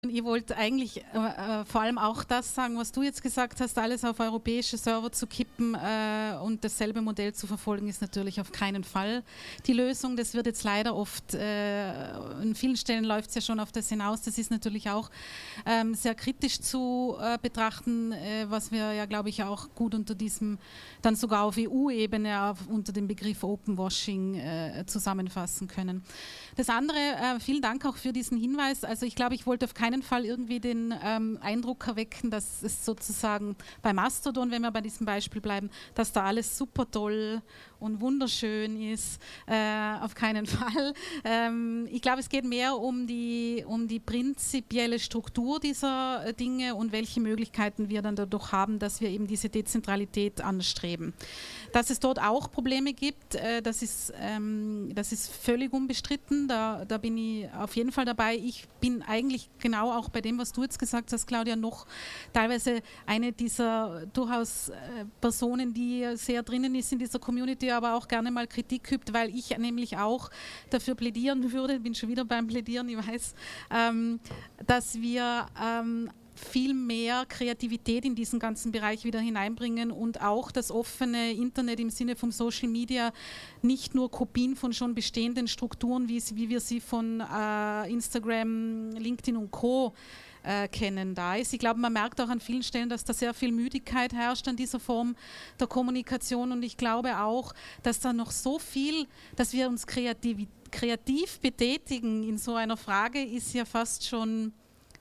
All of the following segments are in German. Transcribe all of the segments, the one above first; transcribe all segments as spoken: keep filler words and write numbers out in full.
Ich wollte eigentlich äh, vor allem auch das sagen, was du jetzt gesagt hast, alles auf europäische Server zu kippen äh, und dasselbe Modell zu verfolgen, ist natürlich auf keinen Fall die Lösung. Das wird jetzt leider oft, äh, an vielen Stellen läuft es ja schon auf das hinaus. Das ist natürlich auch ähm, sehr kritisch zu äh, betrachten, äh, was wir ja, glaube ich, auch gut unter diesem, dann sogar auf E U-Ebene unter dem Begriff Openwashing äh, zusammenfassen können. Das andere, äh, vielen Dank auch für diesen Hinweis. Also ich glaube, ich wollte auf keinen Fall irgendwie den ähm, Eindruck erwecken, dass es sozusagen bei Mastodon, wenn wir bei diesem Beispiel bleiben, dass da alles super toll und wunderschön ist. Äh, auf keinen Fall. Ähm, ich glaube, es geht mehr um die, um die prinzipielle Struktur dieser äh, Dinge und welche Möglichkeiten wir dann dadurch haben, dass wir eben diese Dezentralität anstreben. Dass es dort auch Probleme gibt, äh, das, ist, ähm, das ist völlig unbestritten. Da, da bin ich auf jeden Fall dabei. Ich bin eigentlich genau auch bei dem, was du jetzt gesagt hast, Claudia, noch teilweise eine dieser durchaus äh, Personen, die sehr drinnen ist in dieser Community, aber auch gerne mal Kritik übt, weil ich nämlich auch dafür plädieren würde, bin schon wieder beim Plädieren, ich weiß, ähm, dass wir ähm, viel mehr Kreativität in diesen ganzen Bereich wieder hineinbringen und auch das offene Internet im Sinne von Social Media nicht nur Kopien von schon bestehenden Strukturen, wie, wie wir sie von äh, Instagram, LinkedIn und Co. Äh, kennen, da ist. Ich glaube, man merkt auch an vielen Stellen, dass da sehr viel Müdigkeit herrscht an dieser Form der Kommunikation und ich glaube auch, dass da noch so viel, dass wir uns kreativ, kreativ betätigen in so einer Frage, ist ja fast schon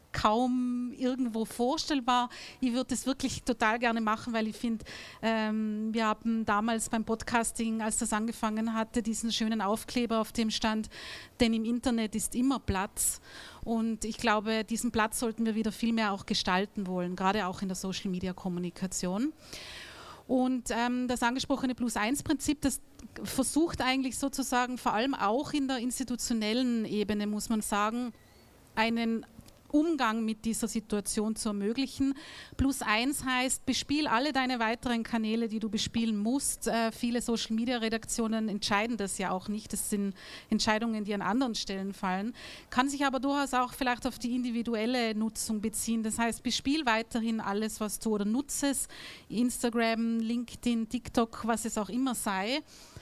kaum irgendwo vorstellbar. Ich würde das wirklich total gerne machen, weil ich finde, ähm, wir haben damals beim Podcasting, als das angefangen hatte, diesen schönen Aufkleber, auf dem stand, denn im Internet ist immer Platz. Und ich glaube, diesen Platz sollten wir wieder viel mehr auch gestalten wollen, gerade auch in der Social-Media-Kommunikation. Und ähm, das angesprochene Plus eins Prinzip, das versucht eigentlich sozusagen, vor allem auch in der institutionellen Ebene, muss man sagen, einen Umgang mit dieser Situation zu ermöglichen. Plus eins heißt, bespiel alle deine weiteren Kanäle, die du bespielen musst. Äh, viele Social-Media-Redaktionen entscheiden das ja auch nicht. Das sind Entscheidungen, die an anderen Stellen fallen. Kann sich aber durchaus auch vielleicht auf die individuelle Nutzung beziehen. Das heißt, bespiel weiterhin alles, was du oder nutze es. Instagram, LinkedIn, TikTok, was es auch immer sei.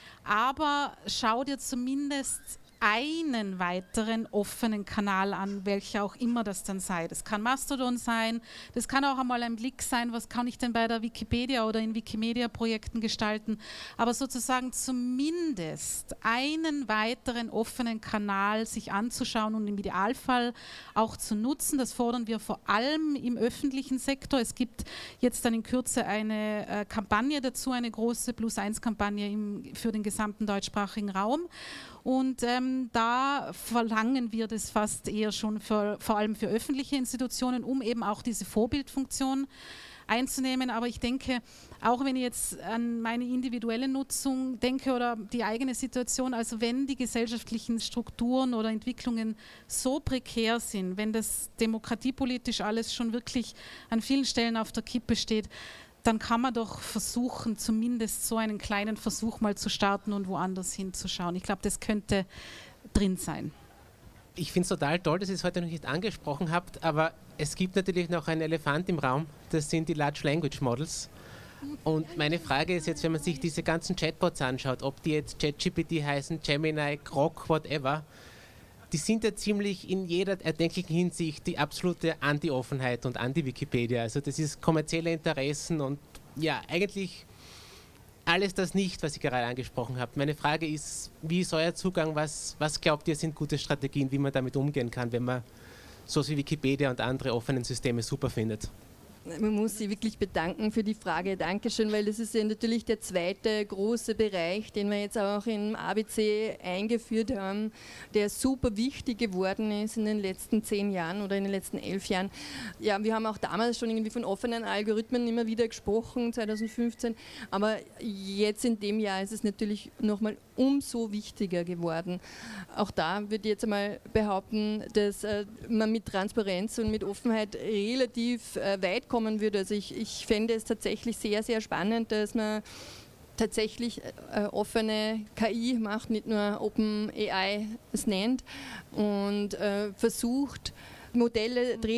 Aber schau dir zumindest einen weiteren offenen Kanal an, welcher auch immer das dann sei. Das kann Mastodon sein, das kann auch einmal ein Blick sein, was kann ich denn bei der Wikipedia oder in Wikimedia-Projekten gestalten, aber sozusagen zumindest einen weiteren offenen Kanal sich anzuschauen und im Idealfall auch zu nutzen. Das fordern wir vor allem im öffentlichen Sektor. Es gibt jetzt dann in Kürze eine äh, Kampagne dazu, eine große Plus eins Kampagne im, für den gesamten deutschsprachigen Raum. Und ähm, da verlangen wir das fast eher schon für, vor allem für öffentliche Institutionen, um eben auch diese Vorbildfunktion einzunehmen. Aber ich denke, auch wenn ich jetzt an meine individuelle Nutzung denke oder die eigene Situation, also wenn die gesellschaftlichen Strukturen oder Entwicklungen so prekär sind, wenn das demokratiepolitisch alles schon wirklich an vielen Stellen auf der Kippe steht, dann kann man doch versuchen, zumindest so einen kleinen Versuch mal zu starten und woanders hinzuschauen. Ich glaube, das könnte drin sein. Ich finde es total toll, dass ihr es heute noch nicht angesprochen habt, aber es gibt natürlich noch einen Elefant im Raum, das sind die Large Language Models. Und meine Frage ist jetzt, wenn man sich diese ganzen Chatbots anschaut, ob die jetzt ChatGPT heißen, Gemini, Grok, whatever, die sind ja ziemlich in jeder erdenklichen Hinsicht die absolute Anti-Offenheit und Anti-Wikipedia. Also das ist kommerzielle Interessen und ja, eigentlich alles das nicht, was ich gerade angesprochen habe. Meine Frage ist, wie ist euer Zugang? Was, was glaubt ihr, sind gute Strategien, wie man damit umgehen kann, wenn man so wie Wikipedia und andere offenen Systeme super findet? Man muss sich wirklich bedanken für die Frage. Dankeschön, weil das ist ja natürlich der zweite große Bereich, den wir jetzt auch im A B C eingeführt haben, der super wichtig geworden ist in den letzten zehn Jahren oder in den letzten elf Jahren. Ja, wir haben auch damals schon irgendwie von offenen Algorithmen immer wieder gesprochen, zwanzig fünfzehn, aber jetzt in dem Jahr ist es natürlich nochmal umso wichtiger geworden. Auch da würde ich jetzt einmal behaupten, dass äh, man mit Transparenz und mit Offenheit relativ äh, weit kommen würde. Also ich, ich fände es tatsächlich sehr, sehr spannend, dass man tatsächlich äh, offene K I macht, nicht nur OpenAI es nennt und äh, versucht, Modelle drehen